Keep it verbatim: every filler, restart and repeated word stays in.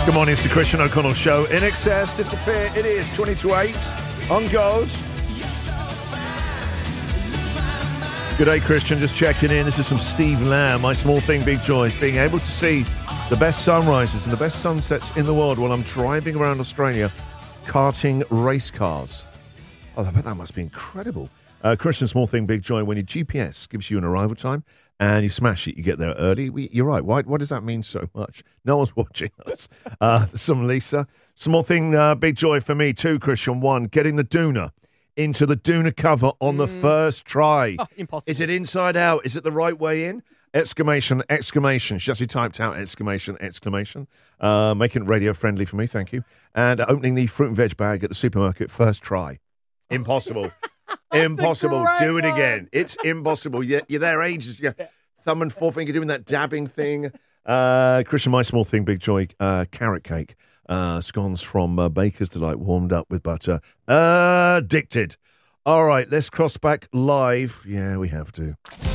Good morning, it's the Christian O'Connell Show. In Excess, Disappear. It is twenty to eight on Gold. Good day, Christian. Just checking in. This is from Steve Lamb. My small thing, big joy is being able to see the best sunrises and the best sunsets in the world while I'm driving around Australia, karting race cars. Oh, I bet that must be incredible. Uh, Christian, small thing, big joy. When your G P S gives you an arrival time and you smash it, you get there early. We, you're right. Why, what does that mean so much? No one's watching us. Uh, some Lisa. Small thing, uh, big joy for me too, Christian. One, getting the Doona into the Doona cover on mm. the first try. Oh, impossible. Is it inside out? Is it the right way in? Exclamation, exclamation. She actually typed out exclamation, exclamation. Uh, making it radio friendly for me, thank you. And opening the fruit and veg bag at the supermarket first try. Impossible. Impossible. Do it one. again. It's impossible. You're, you're there ages. You're thumb and forefinger doing that dabbing thing. Uh, Christian, my small thing, big joy. Uh, carrot cake. Uh, scones from uh, Baker's Delight, warmed up with butter. Addicted. All right, let's cross back live. Yeah, we have to.